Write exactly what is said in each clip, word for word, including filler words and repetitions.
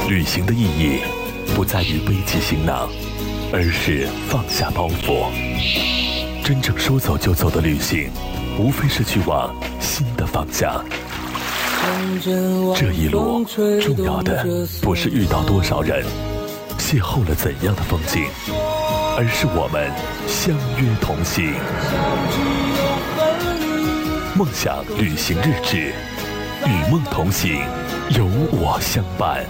旅行的意义不在于背起行囊，而是放下包袱。真正说走就走的旅行，无非是去往新的方向。这一路重要的不是遇到多少人，邂逅了怎样的风景，而是我们相约同行。梦想旅行日志，与梦同行，有我相伴。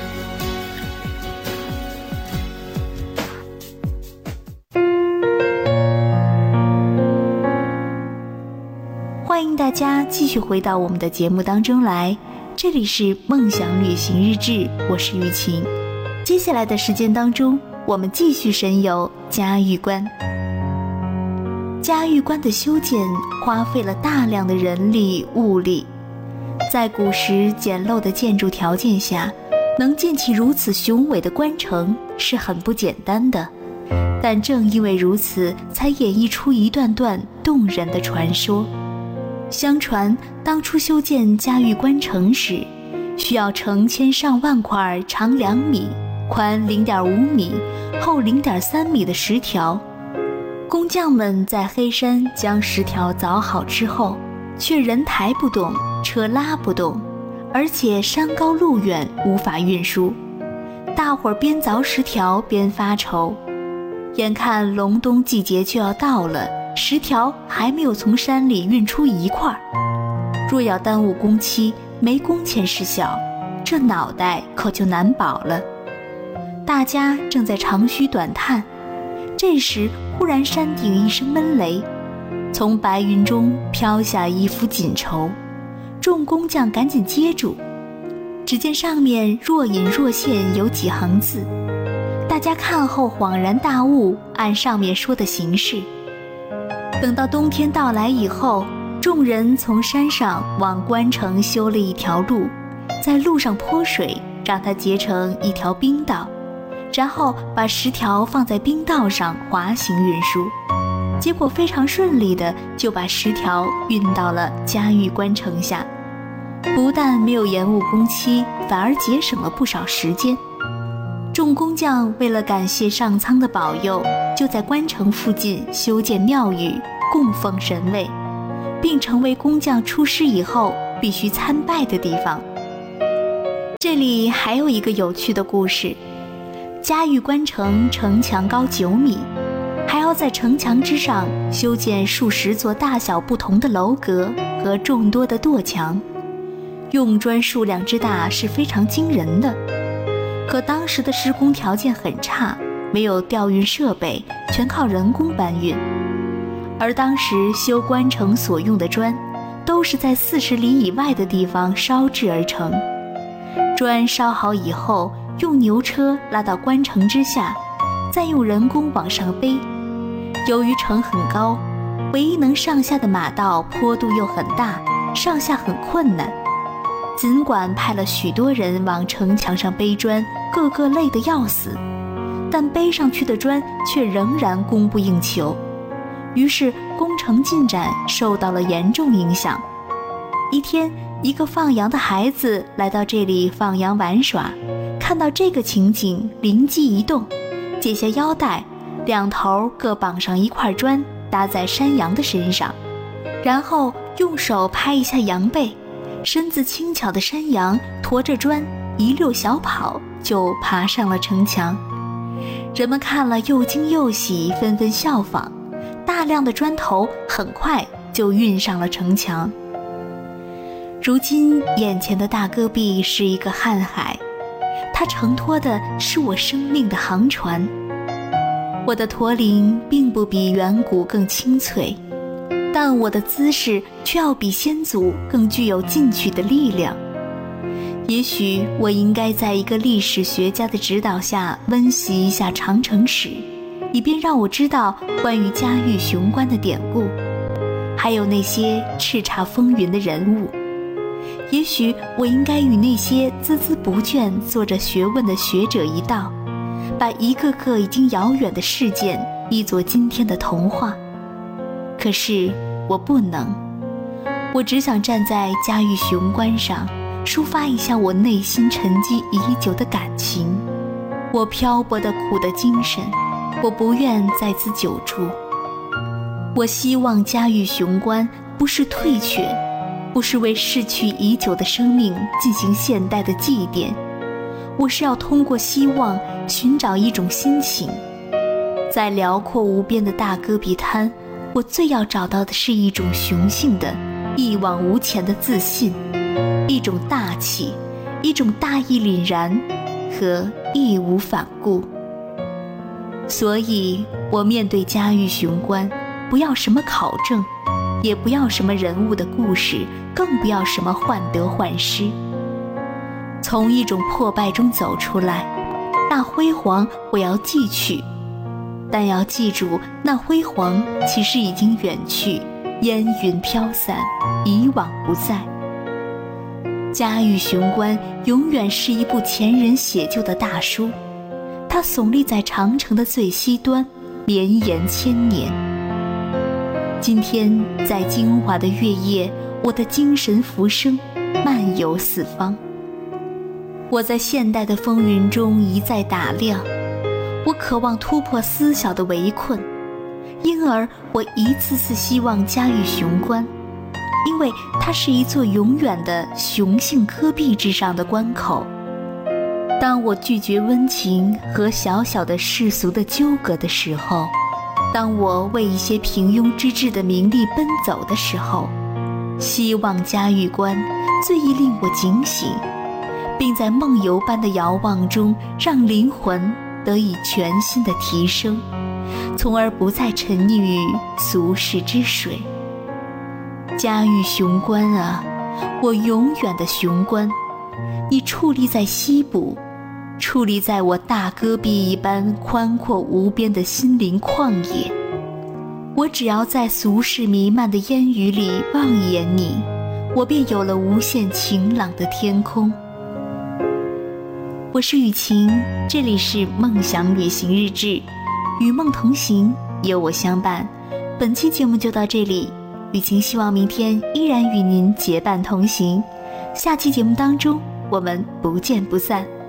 欢迎大家继续回到我们的节目当中来，这里是梦想旅行日志，我是雨晴。接下来的时间当中，我们继续神游嘉峪关。嘉峪关的修建花费了大量的人力物力，在古时简陋的建筑条件下，能建起如此雄伟的关城是很不简单的。但正因为如此，才演绎出一段段动人的传说。相传当初修建嘉峪关城时，需要成千上万块长两米、宽零点五米、厚零点三米的石条。工匠们在黑山将石条凿好之后，却人抬不动，车拉不动，而且山高路远，无法运输。大伙儿边凿石条边发愁，眼看隆冬季节就要到了，石条还没有从山里运出一块，若要耽误工期，没工钱事小，这脑袋可就难保了。大家正在长吁短叹，这时忽然山顶一声闷雷，从白云中飘下一幅锦绸，众工匠赶紧接住，只见上面若隐若现有几行字，大家看后恍然大悟，按上面说的行事。等到冬天到来以后，众人从山上往关城修了一条路，在路上泼水，让它结成一条冰道，然后把石条放在冰道上滑行运输。结果非常顺利的就把石条运到了嘉峪关城下，不但没有延误工期，反而节省了不少时间。众工匠为了感谢上苍的保佑，就在关城附近修建庙宇，供奉神位，并成为工匠出师以后必须参拜的地方。这里还有一个有趣的故事，嘉峪关城城墙高九米，还要在城墙之上修建数十座大小不同的楼阁和众多的垛墙，用砖数量之大是非常惊人的。可当时的施工条件很差，没有吊运设备，全靠人工搬运。而当时修关城所用的砖，都是在四十里以外的地方烧制而成。砖烧好以后，用牛车拉到关城之下，再用人工往上背。由于城很高，唯一能上下的马道坡度又很大，上下很困难。尽管派了许多人往城墙上背砖，个个累得要死，但背上去的砖却仍然供不应求，于是工程进展受到了严重影响。一天，一个放羊的孩子来到这里放羊玩耍，看到这个情景，灵机一动，解下腰带，两头各绑上一块砖，搭在山羊的身上，然后用手拍一下羊背，身子轻巧的山羊驮着砖一溜小跑，就爬上了城墙。人们看了又惊又喜，纷纷效仿，大量的砖头很快就运上了城墙。如今眼前的大戈壁是一个瀚海，它承托的是我生命的航船。我的驼铃并不比远古更清脆，但我的姿势却要比先祖更具有进取的力量。也许我应该在一个历史学家的指导下温习一下长城史，以便让我知道关于嘉峪雄关的典故，还有那些叱咤风云的人物。也许我应该与那些孜孜不倦做着学问的学者一道，把一个个已经遥远的事件译作今天的童话。可是我不能，我只想站在嘉峪雄关上， 抒发一下我内心沉积已久的感情，我漂泊的苦的精神，我不愿在此久住。我希望家喻雄关不是退却，不是为逝去已久的生命进行现代的祭奠，我是要通过希望寻找一种心情。在辽阔无边的大戈壁滩，我最要找到的是一种雄性的一往无前的自信，一种大气，一种大义凛然和义无反顾。所以我面对家喻雄关，不要什么考证，也不要什么人物的故事，更不要什么患得患失。从一种破败中走出来，那辉煌我要记取，但要记住，那辉煌其实已经远去，烟云飘散，以往不再。家喻雄关永远是一部前人写就的大书，它耸立在长城的最西端，绵延千年。今天在精华的月夜，我的精神浮生，漫游四方。我在现代的风云中一再打量，我渴望突破思想的围困，因而我一次次希望家喻雄关，因为它是一座永远的雄性戈壁之上的关口。当我拒绝温情和小小的世俗的纠葛的时候，当我为一些平庸之至的名利奔走的时候，希望家喻关最易令我警醒，并在梦游般的遥望中让灵魂得以全新的提升，从而不再沉溺于俗世之水。家喻雄关啊，我永远的雄关，你矗立在西部，矗立在我大戈壁一般宽阔无边的心灵旷野。我只要在俗世弥漫的烟雨里望一眼你，我便有了无限晴朗的天空。我是雨晴，这里是梦想旅行日志，与梦同行，有我相伴。本期节目就到这里，雨晴希望明天依然与您结伴同行。下期节目当中，我们不见不散。